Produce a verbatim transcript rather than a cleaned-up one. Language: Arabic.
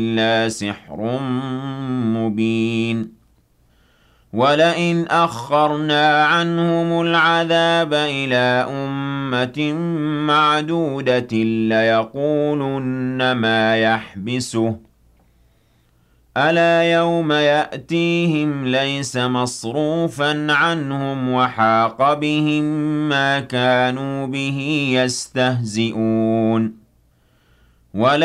إِلَّا سِحْرٌ مُّبِينٌ وَلَئِنْ أَخَّرْنَا عَنْهُمُ الْعَذَابَ إِلَىٰ أُمَّةٍ مَّعْدُودَةٍ لَّيَقُولُنَّ مَا يَحْبِسُهُ ۗ أَلَا يَوْمَ يَأْتِيهِمْ لَيْسَ مَصْرُوفًا عَنْهُمْ وَحَاقَ بِهِم مَّا كَانُوا بِهِ يَسْتَهْزِئُونَ